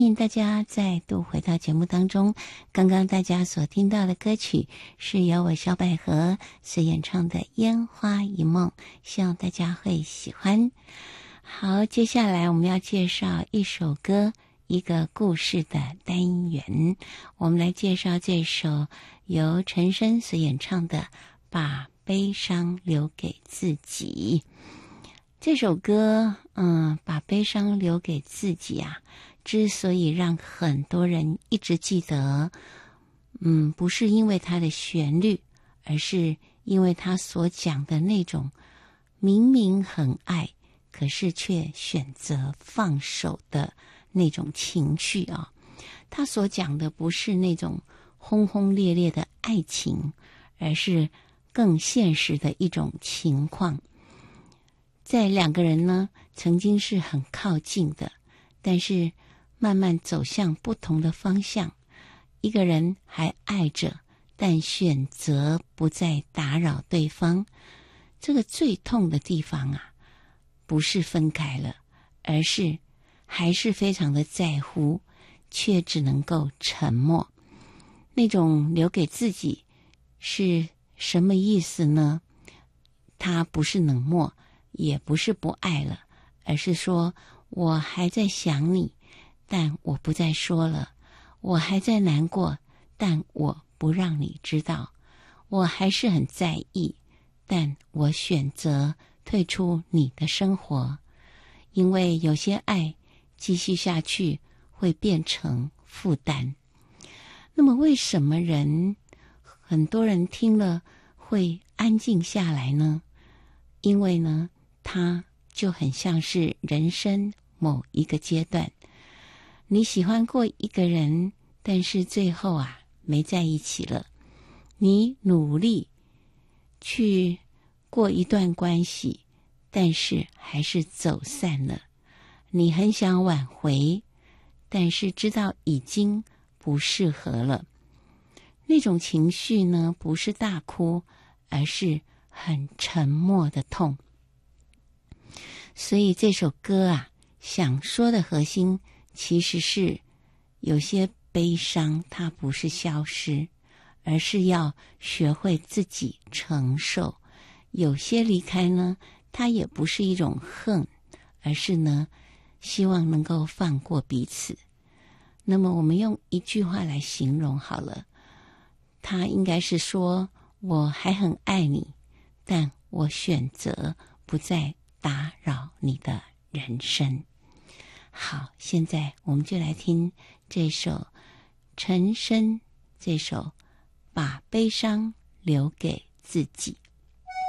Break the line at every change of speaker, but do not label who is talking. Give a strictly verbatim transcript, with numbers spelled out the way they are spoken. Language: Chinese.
欢迎大家再度回到节目当中。刚刚大家所听到的歌曲是由我小百合所演唱的《烟花一梦》，希望大家会喜欢。好，接下来我们要介绍一首歌，一个故事的单元。我们来介绍这首由陈升所演唱的《把悲伤留给自己》。这首歌，嗯，把悲伤留给自己啊，之所以让很多人一直记得，嗯，不是因为它的旋律，而是因为它所讲的那种明明很爱，可是却选择放手的那种情绪啊。他所讲的不是那种轰轰烈烈的爱情，而是更现实的一种情况。在两个人呢，曾经是很靠近的，但是慢慢走向不同的方向。一个人还爱着，但选择不再打扰对方。这个最痛的地方啊，不是分开了，而是还是非常的在乎，却只能够沉默。那种留给自己是什么意思呢？他不是冷漠，也不是不爱了，而是说我还在想你，但我不再说了。我还在难过，但我不让你知道。我还是很在意，但我选择退出你的生活。因为有些爱继续下去会变成负担。那么为什么人很多人听了会安静下来呢？因为呢，它就很像是人生某一个阶段。你喜欢过一个人，但是最后啊没在一起了。你努力去过一段关系，但是还是走散了。你很想挽回，但是知道已经不适合了。那种情绪呢，不是大哭，而是很沉默的痛。所以这首歌啊，想说的核心其实是有些悲伤它不是消失，而是要学会自己承受。有些离开呢，它也不是一种恨，而是呢希望能够放过彼此。那么我们用一句话来形容好了，它应该是说，我还很爱你，但我选择不再打扰你的人生。好，现在我们就来听这首陈升这首《把悲伤留给自己》。